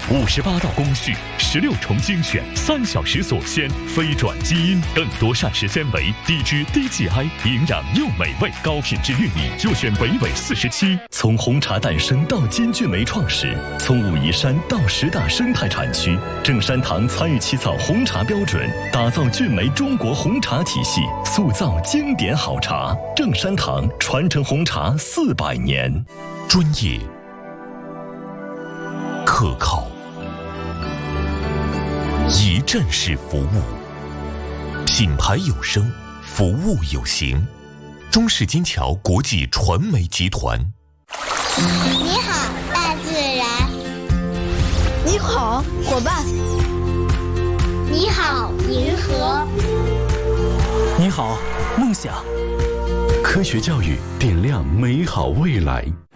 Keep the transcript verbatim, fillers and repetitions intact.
五十八道工序，十六重精选，三小时锁鲜，非转基因，更多膳食纤维，低脂低 G I， 营养又美味，高品质玉米就选北纬四十七。从红茶诞生到金骏眉创始，从武夷山到十大生态产区，正山堂参与起草红茶标准，打造骏眉中国红茶体系，塑造经典好茶。正山堂传承红茶四百年，专业、可靠、一站式服务，品牌有声，服务有形。中式金桥国际传媒集团。 你好，大自然。 你好，伙伴。 你好，银河。 你好，梦想。 科学教育点亮美好未来。